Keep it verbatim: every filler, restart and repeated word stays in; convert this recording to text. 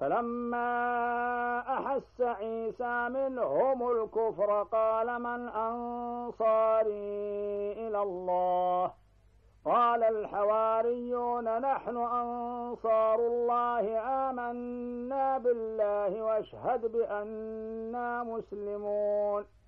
فلما أحس عيسى منهم الكفر قال من أنصاري إلى الله؟ قال الحواريون نحن أنصار الله آمنا بالله واشهد بأننا مسلمون.